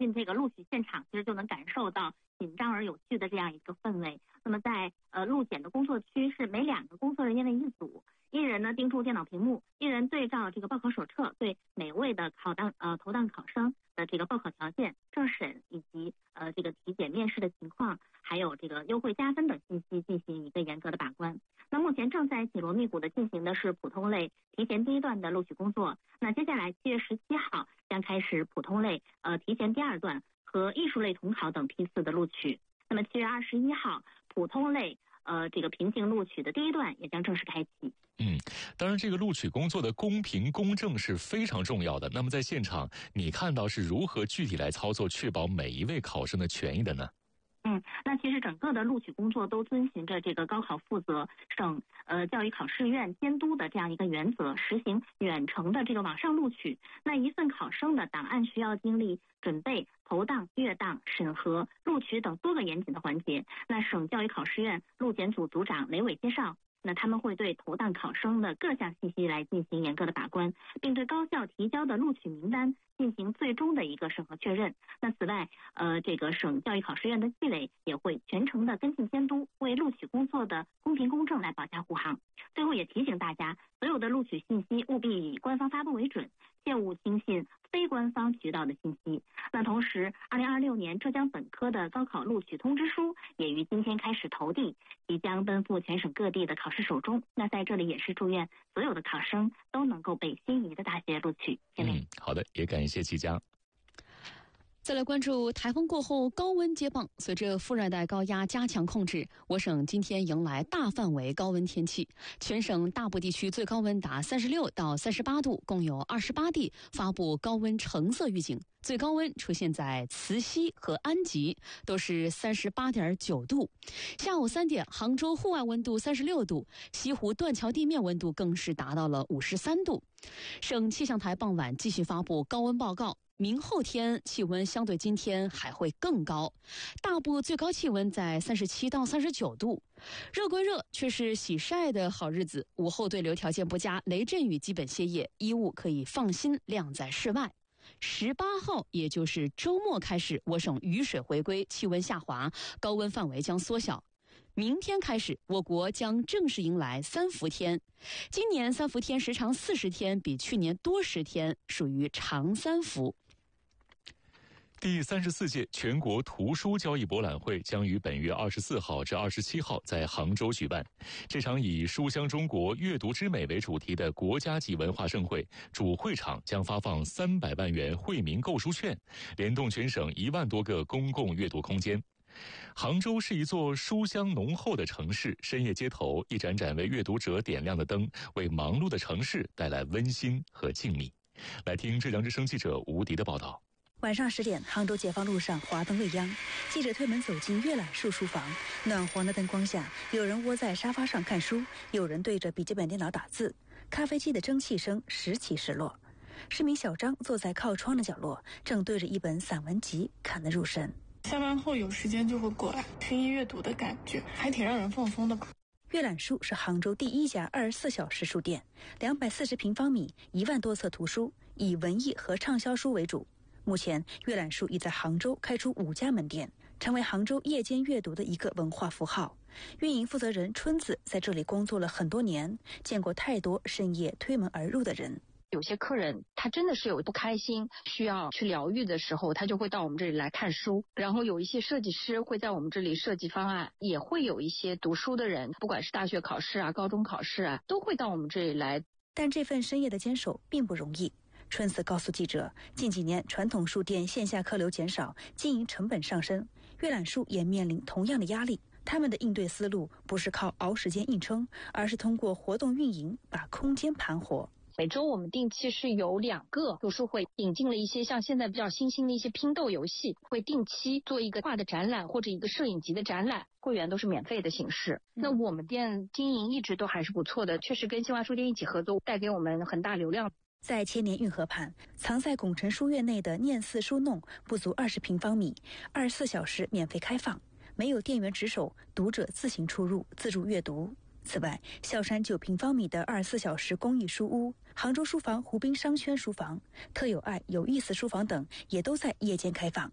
进这个录取现场，其实就能感受到紧张而有趣的这样一个氛围。那么在录检的工作区是每2个工作人员为一组，一人呢盯住电脑屏幕，一人对照这个报考手册，对每位的投档考生的这个报考条件、政审以及这个体检面试的情况，还有这个优惠加分等信息进行一个严格的把关。那目前正在紧锣密鼓的进行的是普通类提前第1段的录取工作。那接下来7月17号将开始普通类提前第2段和艺术类统考等批次的录取。那么7月21号普通类这个平行录取的第1段也将正式开启。 当然这个录取工作的公平公正是非常重要的。那么在现场你看到是如何具体来操作，确保每一位考生的权益的呢？ 那其实整个的录取工作都遵循着这个高考负责省教育考试院监督的这样一个原则，实行远程的这个网上录取。那一份考生的档案需要经历准备、投档、阅档、审核、录取等多个严谨的环节。那省教育考试院录检组组长雷伟介绍，那他们会对投档考生的各项信息来进行严格的把关，并对高校提交的录取名单进行最终的一个审核确认。那此外，这个省教育考试院的纪委也会全程的跟进监督，为录取工作的公平公正来保驾护航。最后也提醒大家，所有的录取信息务必以官方发布为准，切勿轻信非官方渠道的信息。那同时，2026年浙江本科的高考录取通知书也于今天开始投递，即将奔赴全省各地的考试手中。那在这里也是祝愿所有的考生都能够被心仪的大学录取。 好的，也感谢齐佳。 再来关注台风过后高温接棒，随着副热带高压加强控制，我省今天迎来大范围高温天气，全省大部地区最高温达36到38度，共有28地发布高温橙色预警，最高温出现在慈溪和安吉，都是38.9度。下午3点，杭州户外温度36度，西湖断桥地面温度更是达到了53度。省气象台傍晚继续发布高温报告，明后天气温相对今天还会更高，大部最高气温在37到39度。热归热，却是洗晒的好日子，午后对流条件不佳，雷阵雨基本歇业，衣物可以放心晾在室外。18号也就是周末开始，我省雨水回归，气温下滑，高温范围将缩小。明天开始，我国将正式迎来3伏天。今年3伏天时长40天，比去年多10天，属于长3伏。 第34届全国图书交易博览会将于本月24号至27号在杭州举办。这场以书香中国阅读之美为主题的国家级文化盛会，主会场将发放300万元惠民购书券，联动全省1万多个公共阅读空间。杭州是一座书香浓厚的城市，深夜街头一盏盏为阅读者点亮的灯，为忙碌的城市带来温馨和静谧。来听浙江之声记者吴迪的报道。 晚上10点，杭州解放路上华灯未央，记者推门走进阅览树书房。暖黄的灯光下，有人窝在沙发上看书，有人对着笔记本电脑打字，咖啡机的蒸汽声时起时落。市民小张坐在靠窗的角落，正对着一本散文集看得入神。 下班后有时间就会过来，薰衣阅读的感觉还挺让人放松的吧。 阅览树是杭州第1家24小时书店，240平方米，1万多册图书，以文艺和畅销书为主。目前，阅览树已在杭州开出5家门店，成为杭州夜间阅读的一个文化符号。运营负责人春子在这里工作了很多年，见过太多深夜推门而入的人。 有些客人他真的是有不开心，需要去疗愈的时候，他就会到我们这里来看书。然后有一些设计师会在我们这里设计方案，也会有一些读书的人，不管是大学考试啊、高中考试啊，都会到我们这里来。 但这份深夜的坚守并不容易。春子告诉记者，近几年传统书店线下客流减少，经营成本上升，阅览树也面临同样的压力。他们的应对思路不是靠熬时间硬撑，而是通过活动运营把空间盘活。 每周我们定期是有2个读书会，引进了一些像现在比较新兴的一些拼豆游戏，会定期做一个画的展览或者一个摄影集的展览，会员都是免费的形式。那我们店经营一直都还是不错的，确实跟新华书店一起合作，带给我们很大流量。 在千年运河畔，藏在拱辰书院内的念四书弄不足20平方米，24小时免费开放，没有店员值守，读者自行出入，自助阅读。此外，孝山9平方米的24小时公益书屋、杭州书房湖滨商圈书房、特有爱有意思书房等也都在夜间开放。